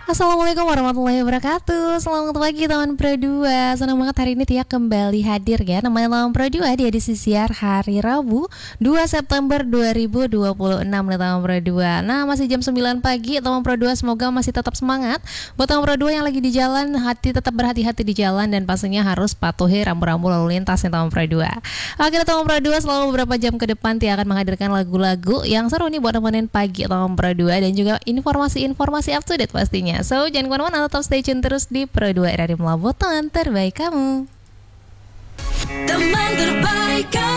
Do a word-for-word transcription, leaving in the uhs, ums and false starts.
Assalamualaikum warahmatullahi wabarakatuh. Selamat pagi teman Pro dua. Senang banget hari ini Tia kembali hadir ya. Namanya teman Pro dua di edisi siar hari Rabu dua September dua ribu dua puluh enam nih teman Pro dua. Nah, masih jam sembilan pagi teman Pro dua, semoga masih tetap semangat. Buat teman Pro dua yang lagi di jalan, hati tetap berhati-hati di jalan dan pastinya harus patuhi rambu-rambu lalu lintas nih teman Pro dua. Oke teman Pro dua, selama beberapa jam ke depan Tia akan menghadirkan lagu-lagu yang seru nih buat nemenin pagi teman Pro dua dan juga informasi-informasi up to date pastinya. So, jangan kemana-mana, tetap stay tune terus di Pro dua, Radio Melabu, teman terbaik kamu. Teman terbaik kamu.